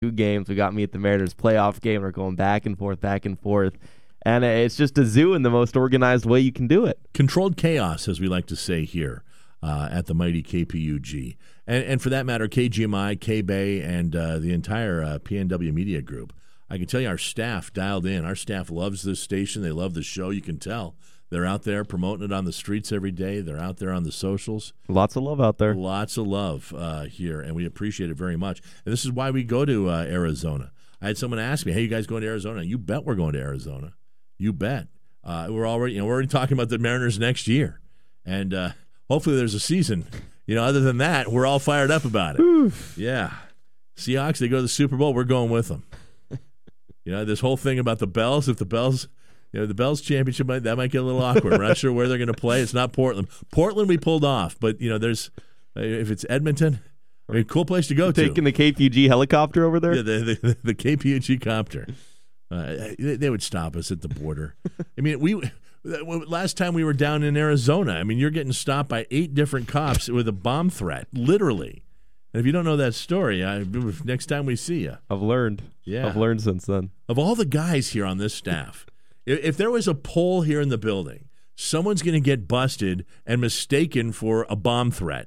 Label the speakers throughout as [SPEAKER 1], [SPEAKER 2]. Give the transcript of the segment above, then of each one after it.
[SPEAKER 1] 2 games. We got me at the Mariners playoff game. We're going back and forth. And it's just a zoo in the most organized way you can do it.
[SPEAKER 2] Controlled chaos, as we like to say here at the mighty KPUG. And for that matter, KGMI, K-Bay, and the entire PNW Media Group. I can tell you our staff dialed in. Our staff loves this station. They love the show. You can tell. They're out there promoting it on the streets every day. They're out there on the socials.
[SPEAKER 1] Lots of love out there.
[SPEAKER 2] Lots of love here, and we appreciate it very much. And this is why we go to Arizona. I had someone ask me, hey, you guys going to Arizona? You bet we're going to Arizona. You bet. We're already talking about the Mariners next year. And hopefully there's a season. Other than that, we're all fired up about it. Oof. Yeah. Seahawks, they go to the Super Bowl, we're going with them. This whole thing about the Bells, if the Bells... the Bells championship, that might get a little awkward. We're not sure where they're going to play. It's not Portland. Portland we pulled off, but, there's if it's Edmonton, cool place to go to.
[SPEAKER 1] Taking the KPUG helicopter over there?
[SPEAKER 2] Yeah, the KPUG copter. They would stop us at the border. Last time we were down in Arizona, you're getting stopped by 8 different cops with a bomb threat, literally. And if you don't know that story, next time we see you.
[SPEAKER 1] I've learned.
[SPEAKER 2] Yeah.
[SPEAKER 1] I've learned since then.
[SPEAKER 2] Of all the guys here on this staff, if there was a poll here in the building, someone's going to get busted and mistaken for a bomb threat.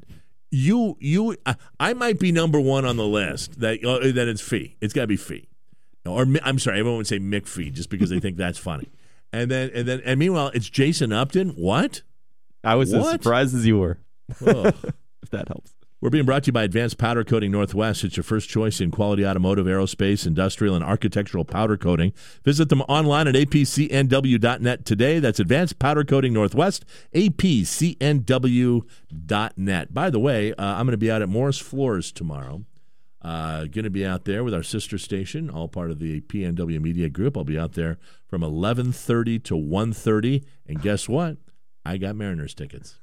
[SPEAKER 2] I might be number 1 on the list that it's Fee. It's got to be Fee. Or I'm sorry, everyone would say Mick Fee just because they think that's funny. And meanwhile, it's Jason Upton. What?
[SPEAKER 1] I was as surprised as you were.
[SPEAKER 2] Oh.
[SPEAKER 1] If that helps.
[SPEAKER 2] We're being brought to you by Advanced Powder Coating Northwest. It's your first choice in quality automotive, aerospace, industrial, and architectural powder coating. Visit them online at apcnw.net today. That's Advanced Powder Coating Northwest, apcnw.net. By the way, I'm going to be out at Morris Floors tomorrow. Going to be out there with our sister station, all part of the PNW Media Group. I'll be out there from 11:30 to 1:30. And guess what? I got Mariners tickets.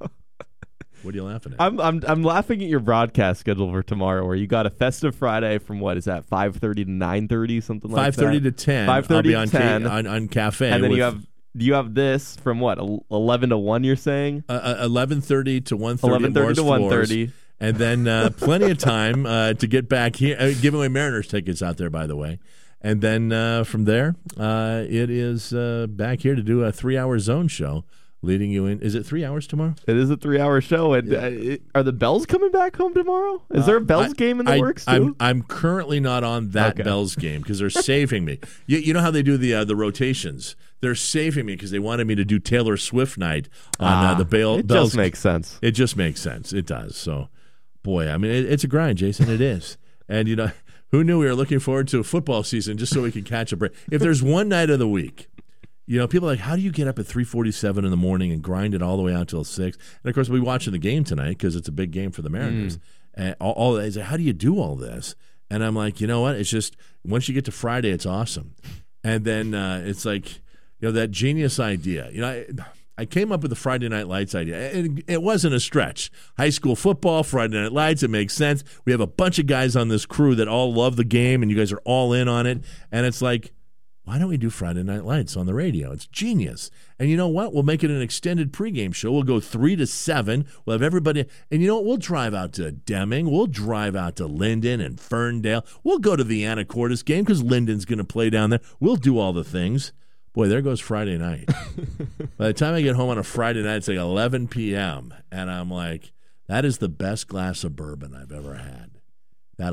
[SPEAKER 2] What are you laughing at?
[SPEAKER 1] I'm laughing at your broadcast schedule for tomorrow, where you got a festive Friday from what is that 5:30 to 9:30, something like that.
[SPEAKER 2] 5:30 to 10.
[SPEAKER 1] 5:30 to 10
[SPEAKER 2] on Cafe,
[SPEAKER 1] and then you have this from what 11 to 1. You're saying
[SPEAKER 2] 11:30 to 1:30.
[SPEAKER 1] 11:30 to 1:30.
[SPEAKER 2] And then plenty of time to get back here. Giving away Mariners tickets out there, by the way. And then from there, it is back here to do a 3-hour zone show. Leading you in. Is it 3 hours tomorrow?
[SPEAKER 1] It is a 3-hour show. And are the Bells coming back home tomorrow? Is there a Bells game in the works too?
[SPEAKER 2] I'm currently not on that Bells game because they're saving me. You know how they do the rotations? They're saving me because they wanted me to do Taylor Swift night on the Bells.
[SPEAKER 1] It just makes sense.
[SPEAKER 2] It just makes sense. It does. So, boy, it's a grind, Jason. It is. And, who knew we were looking forward to a football season just so we could catch a break? If there's one night of the week, people are like, how do you get up at 3:47 in the morning and grind it all the way out till 6? And, of course, we're watching the game tonight because it's a big game for the Mariners. And all that is like, how do you do all this? And I'm like, you know what? It's just once you get to Friday, it's awesome. And then it's like, that genius idea. I came up with the Friday Night Lights idea, and it wasn't a stretch. High school football, Friday Night Lights, it makes sense. We have a bunch of guys on this crew that all love the game, and you guys are all in on it. And it's like, why don't we do Friday Night Lights on the radio? It's genius. And you know what? We'll make it an extended pregame show. We'll go 3 to 7. We'll have everybody. And you know what? We'll drive out to Deming. We'll drive out to Linden and Ferndale. We'll go to the Anacortes game because Linden's going to play down there. We'll do all the things. Boy, there goes Friday night. By the time I get home on a Friday night, it's like 11 p.m. And I'm like, that is the best glass of bourbon I've ever had. That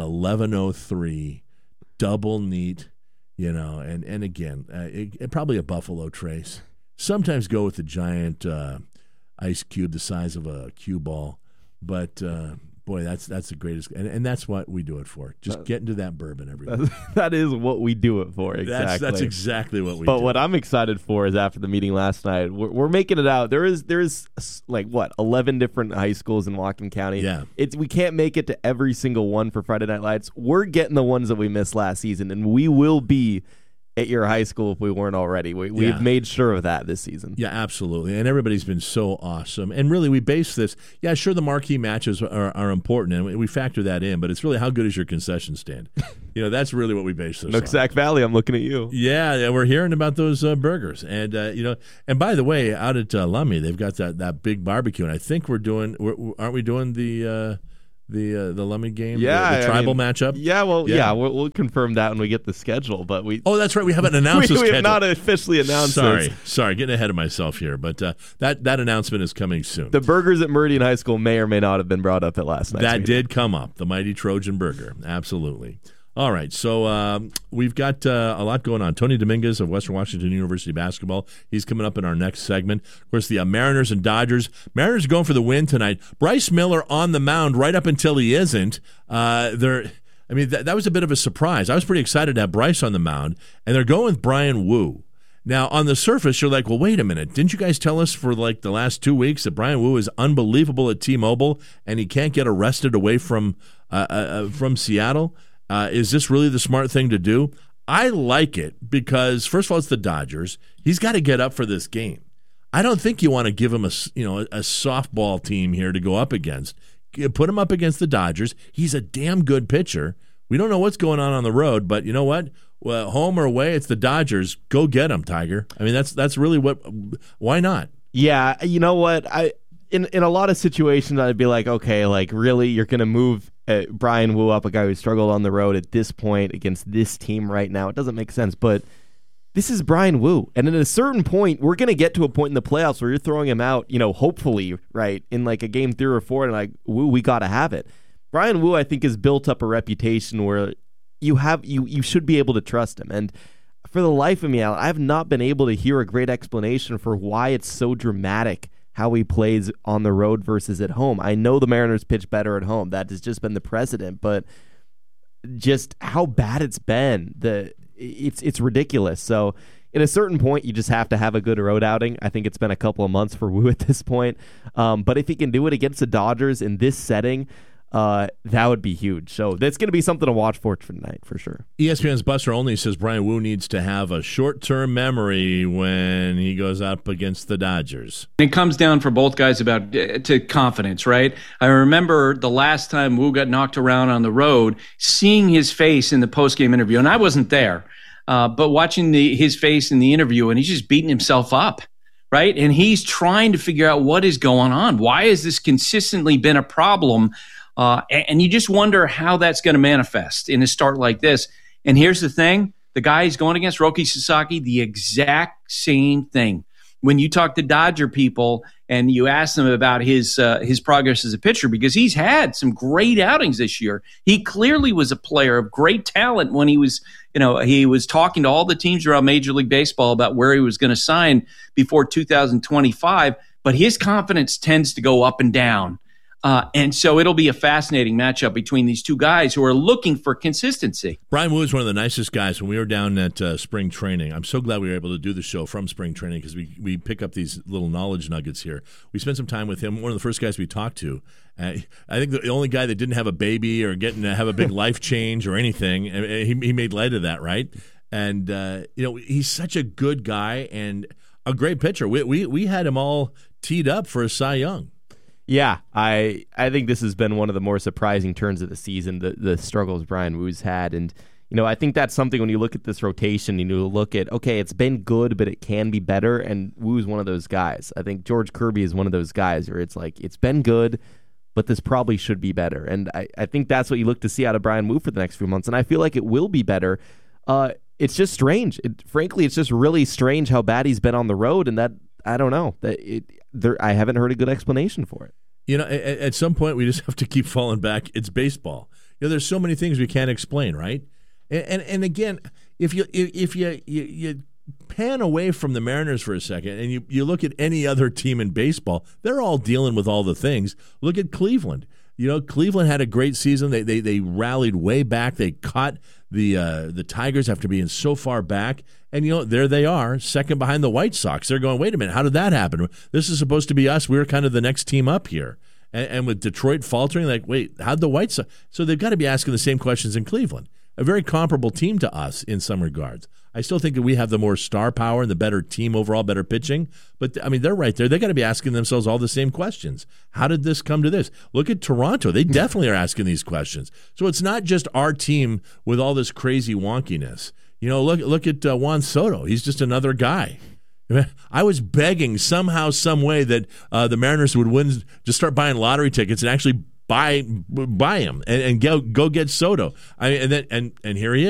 [SPEAKER 2] 1103 double neat. And again, probably a Buffalo Trace. Sometimes go with the giant ice cube the size of a cue ball. But, boy, that's the greatest. And that's what we do it for. Just get into that bourbon every week.
[SPEAKER 1] That is what we do it for, exactly.
[SPEAKER 2] That's exactly what we do.
[SPEAKER 1] But what I'm excited for is after the meeting last night, we're making it out. There is like, 11 different high schools in Whatcom County.
[SPEAKER 2] Yeah.
[SPEAKER 1] We can't make it to every single one for Friday Night Lights. We're getting the ones that we missed last season, and we will be at your high school if we weren't already. We've made sure of that this season.
[SPEAKER 2] Yeah, absolutely. And everybody's been so awesome. And really, we base this, sure, the marquee matches are important, and we factor that in, but it's really how good is your concession stand. That's really what we base this on.
[SPEAKER 1] Nooksack Valley, I'm looking at you.
[SPEAKER 2] Yeah, we're hearing about those burgers. And, and by the way, out at Lummi, they've got that big barbecue, and I think aren't we doing the the Lummy game?
[SPEAKER 1] Yeah,
[SPEAKER 2] the tribal matchup?
[SPEAKER 1] Yeah, we'll confirm that when we get the schedule. But
[SPEAKER 2] Oh, that's right. We haven't announced the schedule.
[SPEAKER 1] We have not officially announced
[SPEAKER 2] Sorry, getting ahead of myself here. But that announcement is coming soon.
[SPEAKER 1] The burgers at Meridian High School may or may not have been brought up at last night's meeting.
[SPEAKER 2] Did come up, the mighty Trojan Burger. Absolutely. All right, so we've got a lot going on. Tony Dominguez of Western Washington University basketball. He's coming up in our next segment. Of course, the Mariners and Dodgers. Mariners are going for the win tonight. Bryce Miller on the mound right up until he isn't. That was a bit of a surprise. I was pretty excited to have Bryce on the mound, and they're going with Brian Wu. Now, on the surface, you're like, well, wait a minute. Didn't you guys tell us for like the last 2 weeks that Brian Wu is unbelievable at T-Mobile and he can't get arrested away from Seattle? Is this really the smart thing to do? I like it because, first of all, it's the Dodgers. He's got to get up for this game. I don't think you want to give him a softball team here to go up against. Put him up against the Dodgers. He's a damn good pitcher. We don't know what's going on the road, but you know what? Well, home or away, it's the Dodgers. Go get him, Tiger. I mean, that's really what. Why not?
[SPEAKER 1] Yeah, you know what? In a lot of situations, I'd be like, okay, like really, you're going to move Brian Wu up, a guy who struggled on the road at this point against this team right now. It doesn't make sense, but this is Brian Wu. And at a certain point, we're going to get to a point in the playoffs where you're throwing him out, hopefully, right, in like a game 3 or 4, and like, Wu, we got to have it. Brian Wu, I think, has built up a reputation where you should be able to trust him. And for the life of me, Alan, I have not been able to hear a great explanation for why it's so dramatic how he plays on the road versus at home. I know the Mariners pitch better at home. That has just been the precedent, but just how bad it's been, it's ridiculous. So at a certain point, you just have to have a good road outing. I think it's been a couple of months for Wu at this point. But if he can do it against the Dodgers in this setting, that would be huge. So that's going to be something to watch for tonight, for sure.
[SPEAKER 2] ESPN's Buster Olney says Brian Wu needs to have a short-term memory when he goes up against the Dodgers.
[SPEAKER 3] It comes down for both guys to confidence, right? I remember the last time Wu got knocked around on the road, seeing his face in the post-game interview, and I wasn't there, but watching his face in the interview, and he's just beating himself up, right? And he's trying to figure out what is going on. Why has this consistently been a problem? And you just wonder how that's going to manifest in a start like this. And here's the thing. The guy he's going against, Roki Sasaki, the exact same thing. When you talk to Dodger people and you ask them about his progress as a pitcher, because he's had some great outings this year. He clearly was a player of great talent when he was talking to all the teams around Major League Baseball about where he was going to sign before 2025. But his confidence tends to go up and down. And so it'll be a fascinating matchup between these two guys who are looking for consistency.
[SPEAKER 2] Brian Wu is one of the nicest guys. When we were down at spring training, I'm so glad we were able to do the show from spring training because we pick up these little knowledge nuggets here. We spent some time with him, one of the first guys we talked to. I think the only guy that didn't have a baby or getting to have a big life change or anything, he made light of that, right? And, he's such a good guy and a great pitcher. We had him all teed up for a Cy Young.
[SPEAKER 1] Yeah, I think this has been one of the more surprising turns of the season, the struggles Brian Wu's had. And, I think that's something when you look at this rotation, you look at, okay, it's been good, but it can be better. And Wu's one of those guys. I think George Kirby is one of those guys where it's like, it's been good, but this probably should be better. And I think that's what you look to see out of Brian Wu for the next few months. And I feel like it will be better. It's just strange. Frankly, it's just really strange how bad he's been on the road. And that, I don't know. I haven't heard a good explanation for it.
[SPEAKER 2] At some point, we just have to keep falling back. It's baseball. There's so many things we can't explain, right? And again, if you pan away from the Mariners for a second and you look at any other team in baseball, they're all dealing with all the things. Look at Cleveland. Cleveland had a great season. They rallied way back. They caught the Tigers after being so far back. And, there they are, second behind the White Sox. They're going, wait a minute, how did that happen? This is supposed to be us. We're kind of the next team up here. And with Detroit faltering, like, wait, how'd the White Sox? So they've got to be asking the same questions in Cleveland. A very comparable team to us in some regards. I still think that we have the more star power and the better team overall, better pitching. But, they're right there. They got to be asking themselves all the same questions. How did this come to this? Look at Toronto. They definitely are asking these questions. So it's not just our team with all this crazy wonkiness. Look at Juan Soto. He's just another guy. I was begging somehow, some way that the Mariners would win, just start buying lottery tickets and actually buy him and go get Soto. And here he is.